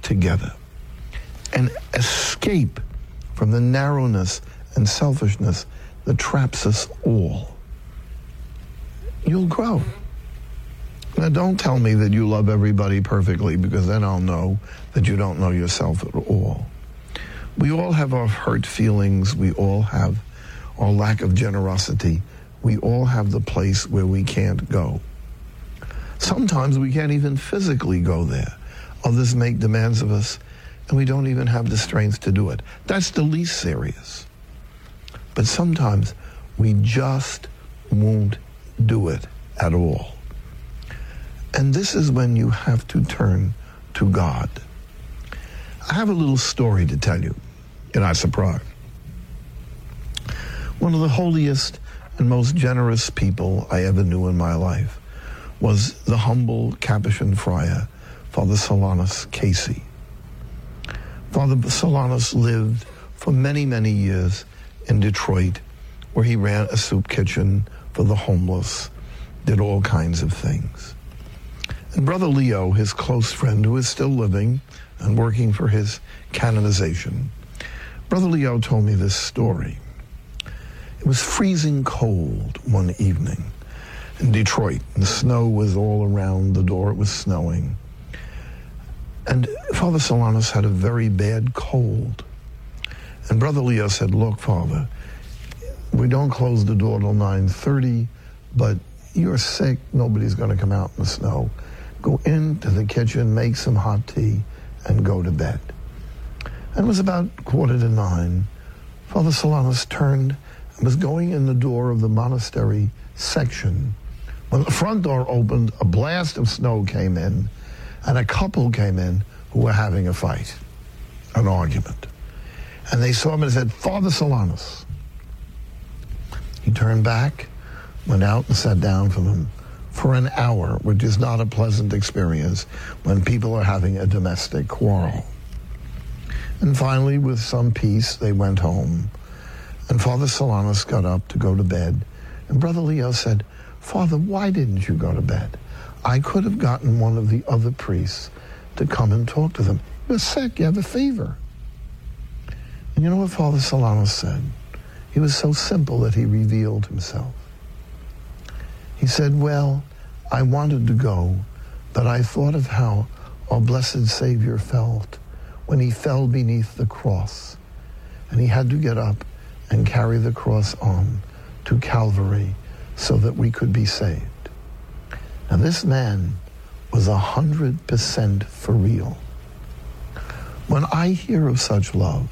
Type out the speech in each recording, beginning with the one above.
together and escape from the narrowness and selfishness that traps us all, you'll grow. Now, don't tell me that you love everybody perfectly, because then I'll know that you don't know yourself at all. We all have our hurt feelings. We all have our lack of generosity. We all have the place where we can't go. Sometimes we can't even physically go there. Others make demands of us, and we don't even have the strength to do it. That's the least serious. But sometimes we just won't do it at all. And this is when you have to turn to God. I have a little story to tell you. You're not surprised. One of the holiest and most generous people I ever knew in my life was the humble Capuchin friar, Father Solanus Casey. Father Solanus lived for many, many years in Detroit, where he ran a soup kitchen for the homeless, did all kinds of things. And Brother Leo, his close friend, who is still living and working for his canonization, Brother Leo told me this story. It was freezing cold one evening in Detroit. The snow was all around the door. It was snowing. And Father Solanus had a very bad cold. And Brother Leo said, "Look, Father, we don't close the door till 9:30, but you're sick. Nobody's going to come out in the snow. Go into the kitchen, make some hot tea, and go to bed." And it was about 8:45. Father Solanus turned and was going in the door of the monastery section. When the front door opened, a blast of snow came in, and a couple came in who were having a fight, an argument. And they saw him and said, "Father Solanus." He turned back, went out and sat down for them for an hour, which is not a pleasant experience when people are having a domestic quarrel. And finally, with some peace, they went home. And Father Solanus got up to go to bed. And Brother Leo said, "Father, why didn't you go to bed? I could have gotten one of the other priests to come and talk to them. You're sick, you have a fever." And you know what Father Solanus said? He was so simple that he revealed himself. He said, "Well, I wanted to go, but I thought of how our blessed Savior felt when he fell beneath the cross, and he had to get up and carry the cross on to Calvary so that we could be saved." Now, this man was 100% for real. When I hear of such love,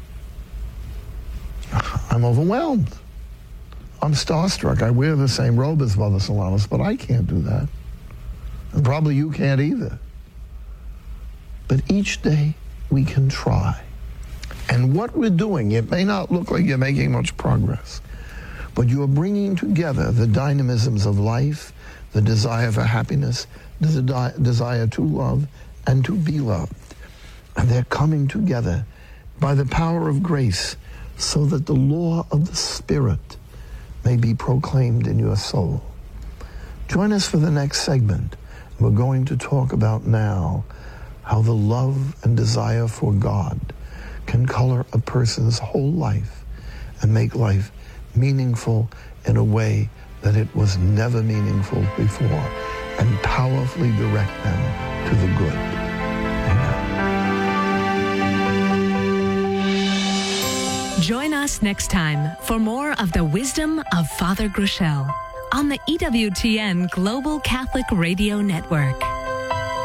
I'm overwhelmed. I'm starstruck. I wear the same robe as Father Solanus, but I can't do that. And probably you can't either. But each day we can try. And what we're doing, it may not look like you're making much progress, but you are bringing together the dynamisms of life, the desire for happiness, the desire to love and to be loved. And they're coming together by the power of grace so that the law of the Spirit may be proclaimed in your soul. Join us for the next segment. We're going to talk about now how the love and desire for God can color a person's whole life and make life meaningful in a way that it was never meaningful before, and powerfully direct them to the good. Amen. Join us next time for more of the wisdom of Father Groeschel on the EWTN Global Catholic Radio Network.